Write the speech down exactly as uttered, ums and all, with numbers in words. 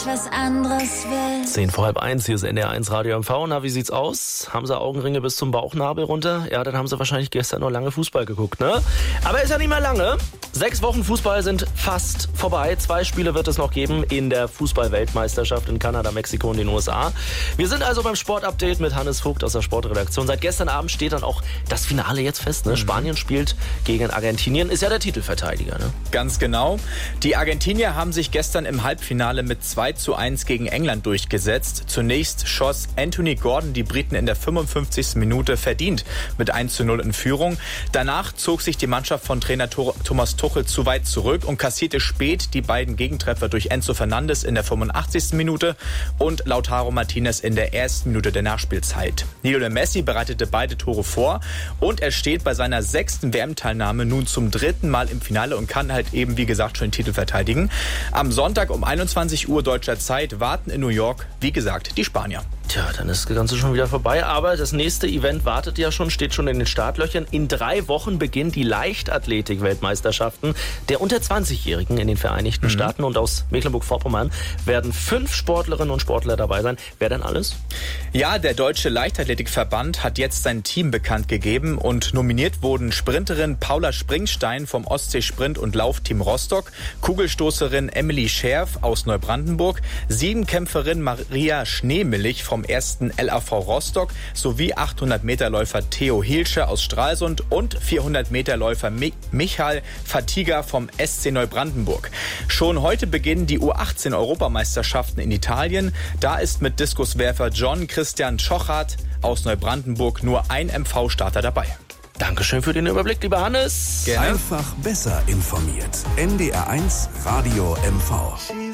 was anderes will. Zehn vor halb eins, hier ist N D R eins Radio M V. Na, wie sieht's aus? Haben sie Augenringe bis zum Bauchnabel runter? Ja, dann haben sie wahrscheinlich gestern noch lange Fußball geguckt, ne? Aber ist ja nicht mehr lange. Sechs Wochen Fußball sind fast vorbei. Zwei Spiele wird es noch geben in der Fußball-Weltmeisterschaft in Kanada, Mexiko und den U S A. Wir sind also beim Sportupdate mit Hannes Vogt aus der Sportredaktion. Seit gestern Abend steht dann auch das Finale jetzt fest, ne? Mhm. Spanien spielt gegen Argentinien, ist ja der Titelverteidiger, ne? Ganz genau. Die Argentinier haben sich gestern im Halbfinale mit zwei zu eins gegen England durchgesetzt. Zunächst schoss Anthony Gordon die Briten in der fünfundfünfzigsten Minute verdient mit eins zu null in Führung. Danach zog sich die Mannschaft von Trainer Thomas Tuchel zu weit zurück und kassierte spät die beiden Gegentreffer durch Enzo Fernandes in der fünfundachtzigsten Minute und Lautaro Martinez in der ersten Minute der Nachspielzeit. Lionel Messi bereitete beide Tore vor und er steht bei seiner sechsten W M-Teilnahme nun zum dritten Mal im Finale und kann halt eben, wie gesagt, schon den Titel verteidigen. Am Sonntag um einundzwanzig Uhr deutscher Zeit warten in New York, wie gesagt, die Spanier. Tja, dann ist das Ganze schon wieder vorbei, aber das nächste Event wartet ja schon, steht schon in den Startlöchern. In drei Wochen beginnen die Leichtathletik-Weltmeisterschaften der unter zwanzigjährigen in den Vereinigten mhm. Staaten und aus Mecklenburg-Vorpommern werden fünf Sportlerinnen und Sportler dabei sein. Wer denn alles? Ja, der Deutsche Leichtathletikverband hat jetzt sein Team bekannt gegeben und nominiert wurden Sprinterin Paula Springstein vom Ostsee-Sprint- und Laufteam Rostock, Kugelstoßerin Emily Scherf aus Neubrandenburg, Siebenkämpferin Maria Schneemilch vom ersten L A V Rostock sowie achthundert Meter Läufer Theo Hilscher aus Stralsund und vierhundert Meter Läufer Michael Fatiga vom S C Neubrandenburg. Schon heute beginnen die U achtzehn Europameisterschaften in Italien. Da ist mit Diskuswerfer John Christian Schochart aus Neubrandenburg nur ein M V-Starter dabei. Dankeschön für den Überblick, lieber Hannes. Gerne. Einfach besser informiert. N D R eins Radio M V.